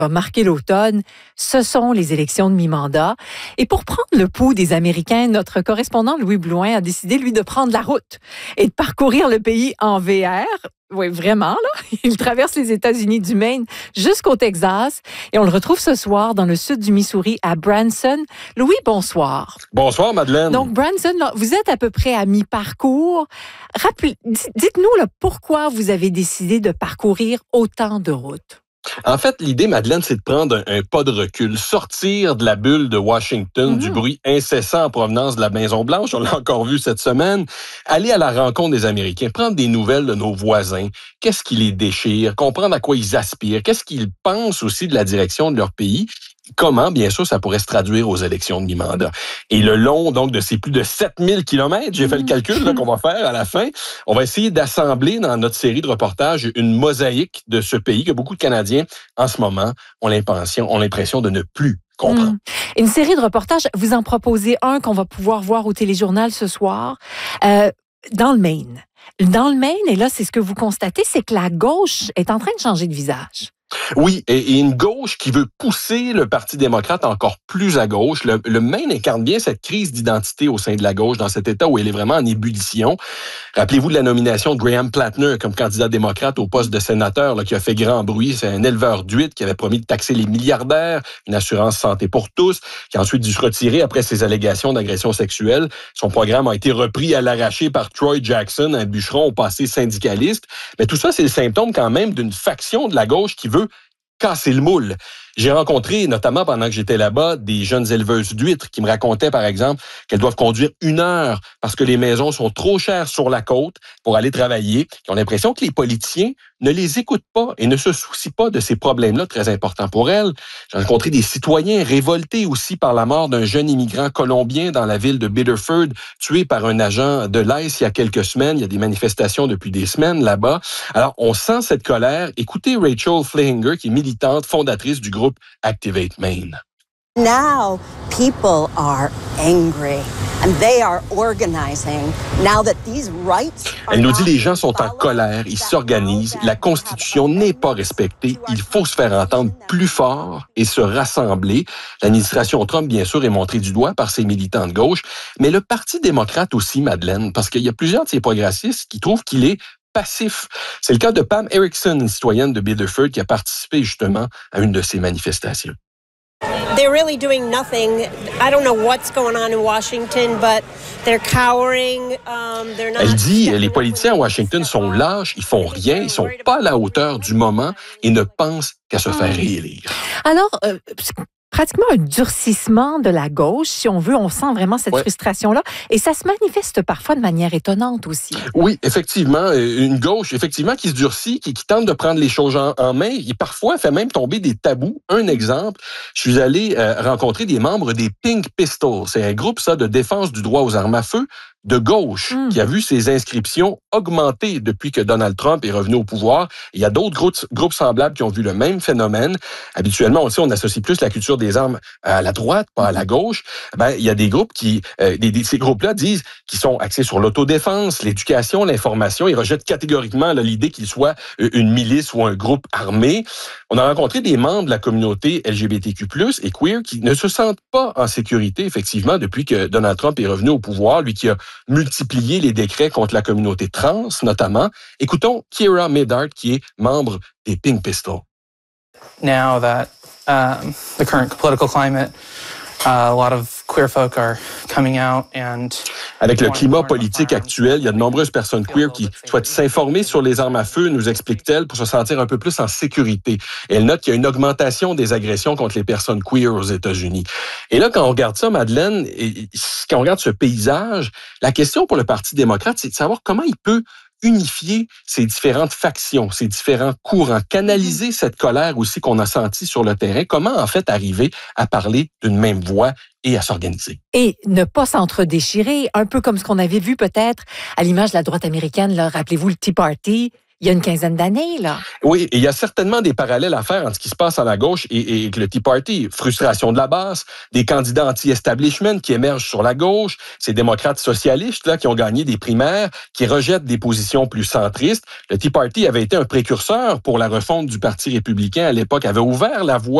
va marquer l'automne, ce sont les élections de mi-mandat. Et pour prendre le pouls des Américains, notre correspondant Louis Blouin a décidé, lui, de prendre la route et de parcourir le pays en VR. Oui, vraiment, là. Il traverse les États-Unis du Maine jusqu'au Texas. Et on le retrouve ce soir dans le sud du Missouri, à Branson. Louis, bonsoir. Bonsoir, Madeleine. Donc, Branson, là, vous êtes à peu près à mi-parcours. Dites-nous là, pourquoi vous avez décidé de parcourir autant de routes. En fait, l'idée, Madeleine, c'est de prendre un pas de recul, sortir de la bulle de Washington, du bruit incessant en provenance de la Maison-Blanche, on l'a encore vu cette semaine, aller à la rencontre des Américains, prendre des nouvelles de nos voisins, qu'est-ce qui les déchire, comprendre à quoi ils aspirent, qu'est-ce qu'ils pensent aussi de la direction de leur pays, comment, bien sûr, ça pourrait se traduire aux élections de mi-mandat. Et le long, donc, de ces plus de 7000 kilomètres, j'ai fait le calcul là, qu'on va faire à la fin, on va essayer d'assembler dans notre série de reportages une mosaïque de ce pays que beaucoup de Canadiens, en ce moment, ont l'impression de ne plus comprendre. Une série de reportages, vous en proposez un qu'on va pouvoir voir au téléjournal ce soir, dans le Maine. Dans le Maine, et là, c'est ce que vous constatez, c'est que la gauche est en train de changer de visage. Oui, et une gauche qui veut pousser le Parti démocrate encore plus à gauche. Le Maine incarne bien cette crise d'identité au sein de la gauche, dans cet État où elle est vraiment en ébullition. Rappelez-vous de la nomination de Graham Plattner comme candidat démocrate au poste de sénateur là, qui a fait grand bruit. C'est un éleveur d'huîtres qui avait promis de taxer les milliardaires, une assurance santé pour tous, qui a ensuite dû se retirer après ses allégations d'agression sexuelle. Son programme a été repris à l'arraché par Troy Jackson, un bûcheron au passé syndicaliste. Mais tout ça, c'est le symptôme quand même d'une faction de la gauche qui veut casser le moule. J'ai rencontré, notamment pendant que j'étais là-bas, des jeunes éleveuses d'huîtres qui me racontaient, par exemple, qu'elles doivent conduire 1 heure parce que les maisons sont trop chères sur la côte pour aller travailler. Ils ont l'impression que les politiciens ne les écoutent pas et ne se soucient pas de ces problèmes-là très importants pour elles. J'ai rencontré des citoyens révoltés aussi par la mort d'un jeune immigrant colombien dans la ville de Biddeford, tué par un agent de l'ICE il y a quelques semaines. Il y a des manifestations depuis des semaines là-bas. Alors, on sent cette colère. Écoutez Rachel Flehinger, qui est militante, fondatrice du groupe Activate Maine. Now, people are angry and they are organizing now that these rights are. Elle nous dit les gens sont en colère, ils s'organisent, la Constitution n'est pas respectée, il faut se faire entendre plus fort et se rassembler. L'administration Trump, bien sûr, est montrée du doigt par ses militants de gauche, mais le Parti démocrate aussi, Madeleine, parce qu'il y a plusieurs de ces progressistes qui trouvent qu'il est passif. C'est le cas de Pam Erickson, une citoyenne de Biddeford qui a participé justement à une de ces manifestations. They're really doing nothing. I don't know what's going on in Washington, but they're cowering. They're not. Elle dit, les politiciens à Washington sont lâches, ils font rien, ils sont pas à la hauteur du moment et ne pensent qu'à se faire réélire. Alors, pratiquement un durcissement de la gauche, si on veut. On sent vraiment cette frustration-là. Et ça se manifeste parfois de manière étonnante aussi. Oui, effectivement. Une gauche, effectivement, qui se durcit, qui tente de prendre les choses en main et parfois fait même tomber des tabous. Un exemple, je suis allé rencontrer des membres des Pink Pistols. C'est un groupe, ça, de défense du droit aux armes à feu de gauche qui a vu ses inscriptions augmenter depuis que Donald Trump est revenu au pouvoir. Il y a d'autres groupes semblables qui ont vu le même phénomène. Habituellement, on associe plus la culture des armes à la droite, pas à la gauche. Il y a des groupes qui, ces groupes-là disent qu'ils sont axés sur l'autodéfense, l'éducation, l'information. Ils rejettent catégoriquement l'idée qu'ils soient une milice ou un groupe armé. On a rencontré des membres de la communauté LGBTQ+, et queer, qui ne se sentent pas en sécurité, effectivement, depuis que Donald Trump est revenu au pouvoir, lui qui a multiplié les décrets contre la communauté trans, notamment. Écoutons Kira Medard, qui est membre des Pink Pistols. Now that the current political climate, a lot of queer folk are coming out and. Avec le climat politique actuel, il y a de nombreuses personnes queer qui souhaitent s'informer sur les armes à feu, nous explique-t-elle, pour se sentir un peu plus en sécurité. Et elle note qu'il y a une augmentation des agressions contre les personnes queer aux États-Unis. Et là, quand on regarde ça, Madeleine, et quand on regarde ce paysage, la question pour le Parti démocrate, c'est de savoir comment il peut unifier ces différentes factions, ces différents courants, canaliser cette colère aussi qu'on a sentie sur le terrain. Comment, en fait, arriver à parler d'une même voix et à s'organiser? Et ne pas s'entre-déchirer, un peu comme ce qu'on avait vu peut-être à l'image de la droite américaine. Là, rappelez-vous le Tea Party. il y a une quinzaine d'années, là. Oui, et il y a certainement des parallèles à faire entre ce qui se passe à la gauche et le Tea Party. Frustration de la base, des candidats anti-establishment qui émergent sur la gauche, ces démocrates socialistes là, qui ont gagné des primaires, qui rejettent des positions plus centristes. Le Tea Party avait été un précurseur pour la refonte du Parti républicain à l'époque, avait ouvert la voie